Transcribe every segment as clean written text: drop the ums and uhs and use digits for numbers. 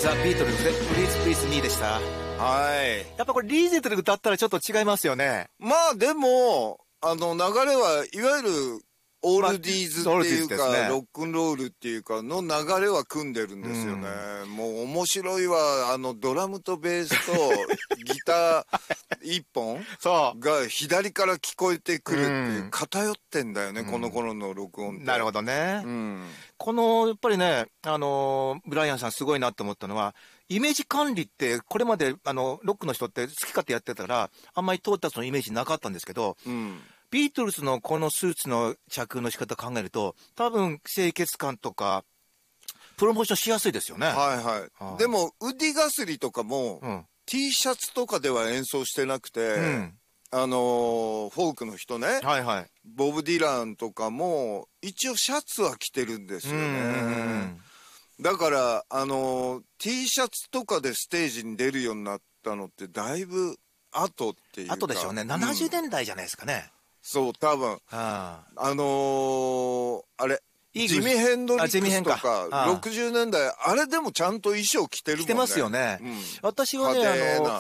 ザ・ビートルズで「プリーズ・プリーズ・ミー」でした。 はい。 やっぱこれリーゼントで歌ったらちょっと違いますよね。 まあでも、流れはいわゆるオールディーズっていうか、ロックンロールっていうかの流れは組んでるんですよね。もう面白いわ、ドラムとベースとギター一本が左から聞こえてくるっていう偏ってんだよね、この頃の録音って。 なるほどね。このやっぱりね、ブライアンさんすごいなと思ったのは、イメージ管理ってこれまでロックの人って好き勝手やってたからあんまりトータスのイメージなかったんですけど、ビートルズのこのスーツの着用の仕方考えると多分清潔感とかプロモーションしやすいですよね。 はいはい。でもウッディ・ガスリーとかも、T シャツとかでは演奏してなくて、フォークの人ね、ボブ・ディランとかも一応シャツは着てるんですよね。だからT シャツとかでステージに出るようになったのってだいぶ後っていうか。 後でしょうね。70年代じゃないですかね。 そう、多分。あれ、ジミ・ヘンドリックスとか、60年代、あれでもちゃんと衣装着てるもんね。 着てますよね。私はね、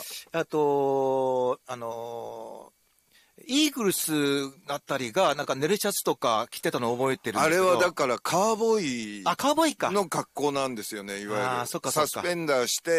イーグルスあたりが、なんかネルシャツとか着てたの覚えてるんですけど。 あれはだからカーボーイ。 カーボーイか。 の格好なんですよね、いわゆる。 そっかサスペンダーして、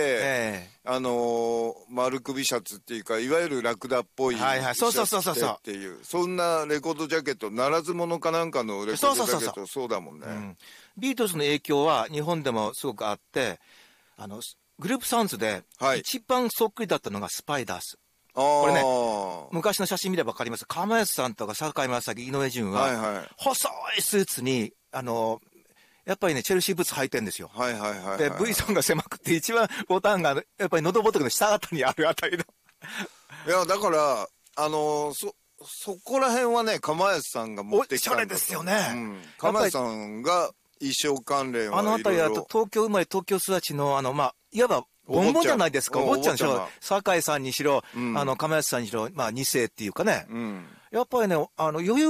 丸首シャツっていうか、いわゆるラクダっぽいシャツ着てっていう、そんなレコードジャケット、ならず者かなんかのレコードジャケット、そうだもんね。 ビートルズの影響は日本でもすごくあって、グループサウンズで一番そっくりだったのがスパイダース。これね、昔の写真見れば分かります。釜安さんとか堺正樹、井上順は、細いスーツに、やっぱりね、チェルシーブーツ履いてるんですよ。で、V ソンが狭くて、一番ボタンが、やっぱり喉仏の下あたりにあるあたりの。 いや、だから、そこら辺はね、釜安さんが持ってきたんだと。 おしゃれですよね。 釜安さんが衣装関連はあのあたりだと、東京生まれ、東京育ちの、いわば、ボンボンじゃないですか。お坊ちゃんにしろ、堺さんにしろ、釜安さんにしろ、2世っていうかね。やっぱりね、余裕